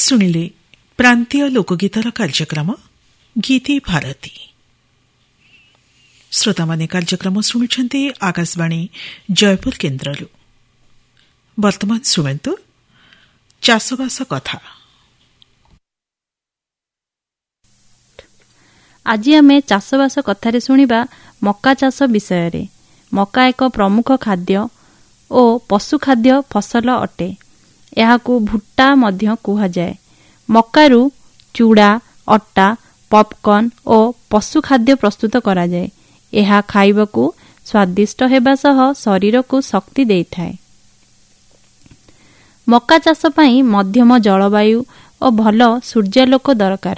ଶୁଣିଲେ ପ୍ରାନ୍ତୀୟ ଲୋକଗୀତର କାର୍ଯ୍ୟକ୍ରମ ଗୀତି ଭାରତୀ। ଶ୍ରୋତାମାନେ କାର୍ଯ୍ୟକ୍ରମ ଶୁଣୁଛନ୍ତି ଆକାଶବାଣୀ ଜୟପୁର କେନ୍ଦ୍ରରୁ। ବର୍ତ୍ତମାନ ଶୁଣନ୍ତୁ ଚାଷବାସ କଥା। ଆଜି ଆମେ ଚାଷବାସ କଥାରେ ଶୁଣିବା ମକା ଚାଷ ବିଷୟରେ। ମକା ଏକ ପ୍ରମୁଖ ଖାଦ୍ୟ ଓ ପଶୁ ଖାଦ୍ୟ ଫସଲ ଅଟେ। ଏହାକୁ ଭୁଟ୍ଟା ମଧ୍ୟ କୁହାଯାଏ। ମକାରୁ ଚୁଡ଼ା, ଅଟା, ପପକର୍ନ ଓ ପଶୁ ଖାଦ୍ୟ ପ୍ରସ୍ତୁତ କରାଯାଏ। ଏହା ଖାଇବାକୁ ସ୍ୱାଦିଷ୍ଟ ହେବା ସହ ଶରୀରକୁ ଶକ୍ତି ଦେଇଥାଏ। ମକା ଚାଷ ପାଇଁ ମଧ୍ୟମ ଜଳବାୟୁ ଓ ଭଲ ସୂର୍ଯ୍ୟାଲୋକ ଦରକାର।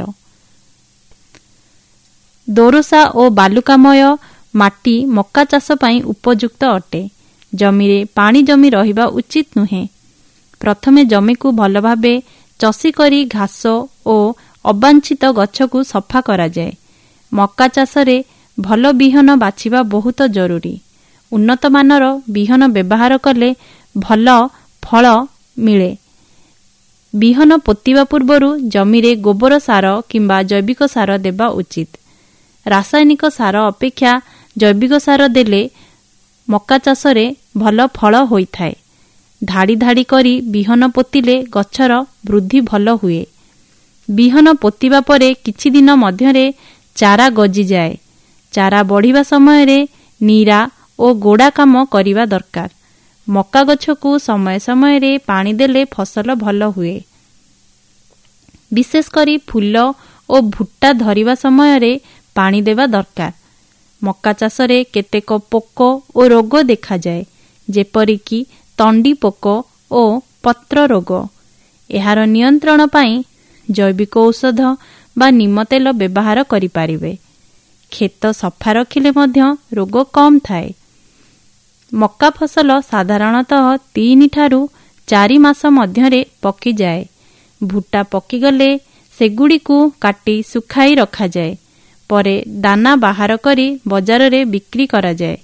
ଦୋରସା ଓ ବାଲୁକାମୟ ମାଟି ମକା ଚାଷ ପାଇଁ ଉପଯୁକ୍ତ ଅଟେ। ଜମିରେ ପାଣି ଜମି ରହିବା ଉଚିତ ନୁହେଁ। ପ୍ରଥମେ ଜମିକୁ ଭଲ ଭାବେ ଚଷି କରି ଘାସ ଓ ଅବାଞ୍ଛିତ ଗଛକୁ ସଫା କରାଯାଏ। ମକା ଚାଷରେ ଭଲ ବିହନ ବାଛିବା ବହୁତ ଜରୁରୀ। ଉନ୍ନତମାନର ବିହନ ବ୍ୟବହାର କଲେ ଭଲ ଫଳ ମିଳେ। ବିହନ ପୋତିବା ପୂର୍ବରୁ ଜମିରେ ଗୋବର ସାର କିମ୍ବା ଜୈବିକ ସାର ଦେବା ଉଚିତ। ରାସାୟନିକ ସାର ଅପେକ୍ଷା ଜୈବିକ ସାର ଦେଲେ ମକା ଚାଷରେ ଭଲ ଫଳ ହୋଇଥାଏ। ଧାଡ଼ି ଧାଡ଼ି କରି ବିହନ ପୋତିଲେ ଗଛର ବୃଦ୍ଧି ଭଲ ହୁଏ। ବିହନ ପୋତିବା ପରେ କିଛି ଦିନ ମଧ୍ୟରେ ଚାରା ଗଜିଯାଏ। ଚାରା ବଢ଼ିବା ସମୟରେ ନିରା ଓ ଗୋଡ଼ା କାମ କରିବା ଦରକାର। ମକା ଗଛକୁ ସମୟ ସମୟରେ ପାଣି ଦେଲେ ଫସଲ ଭଲ ହୁଏ। ବିଶେଷ କରି ଫୁଲ ଓ ଭୁଟ୍ଟା ଧରିବା ସମୟରେ ପାଣି ଦେବା ଦରକାର। ମକା ଚାଷରେ କେତେକ ପୋକ ଓ ରୋଗ ଦେଖାଯାଏ, ଯେପରିକି ତଣ୍ଡି ପୋକ ଓ ପତ୍ର ରୋଗ। ଏହାର ନିୟନ୍ତ୍ରଣ ପାଇଁ ଜୈବିକ ଔଷଧ ବା ନିମ ତେଲ ବ୍ୟବହାର କରିପାରିବେ। କ୍ଷେତ ସଫା ରଖିଲେ ମଧ୍ୟ ରୋଗ କମ୍ ଥାଏ। ମକା ଫସଲ ସାଧାରଣତଃ 3 ଠାରୁ 4 ମାସ ମଧ୍ୟରେ ପକିଯାଏ। ଭୁଟ୍ଟା ପକିଗଲେ ସେଗୁଡ଼ିକୁ କାଟି ଶୁଖାଇ ରଖାଯାଏ। ପରେ ଦାନା ବାହାର କରି ବଜାରରେ ବିକ୍ରି କରାଯାଏ।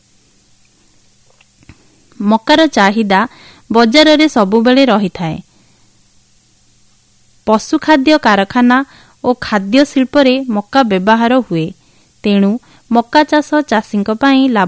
ମକାର ଚାହିଦା ବଜାରରେ ସବୁବେଳେ ରହିଥାଏ। ପଶୁ ଖାଦ୍ୟ କାରଖାନା ଓ ଖାଦ୍ୟ ଶିଳ୍ପରେ ମକା ବ୍ୟବହାର ହୁଏ। ତେଣୁ ମକା ଚାଷ ଚାଷୀଙ୍କ ପାଇଁ ଲାଭ